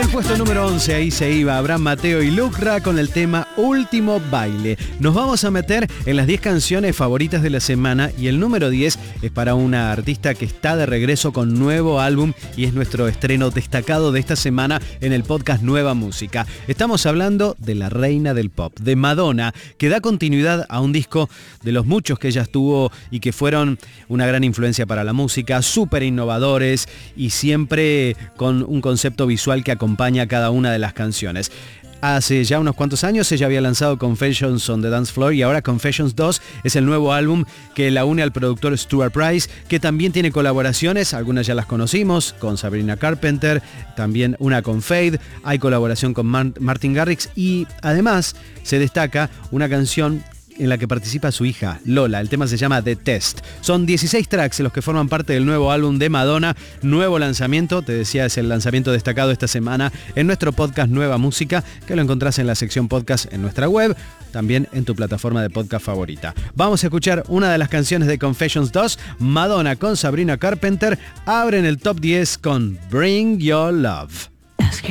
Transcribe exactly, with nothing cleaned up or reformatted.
el puesto número once, ahí se iba Abraham Mateo y Lucra con el tema Último Baile. Nos vamos a meter en las diez canciones favoritas de la semana y el número diez es para una artista que está de regreso con nuevo álbum y es nuestro estreno destacado de esta semana en el podcast Nueva Música. Estamos hablando de la reina del pop, de Madonna, que da continuidad a un disco de los muchos que ella tuvo y que fueron una gran influencia para la música, súper innovadores y siempre con un concepto visual que acompaña a cada una de las canciones. Hace ya unos cuantos años ella había lanzado Confessions on the Dance Floor y ahora Confessions dos es el nuevo álbum que la une al productor Stuart Price, que también tiene colaboraciones, algunas ya las conocimos, con Sabrina Carpenter, también una con Fade, hay colaboración con Martin Garrix y además se destaca una canción en la que participa su hija, Lola. El tema se llama The Test. Son dieciséis tracks los que forman parte del nuevo álbum de Madonna, nuevo lanzamiento, te decía, es el lanzamiento destacado esta semana en nuestro podcast Nueva Música, que lo encontrás en la sección podcast en nuestra web, también en tu plataforma de podcast favorita. Vamos a escuchar una de las canciones de Confessions dos, Madonna con Sabrina Carpenter, abren el top diez con Bring Your Love.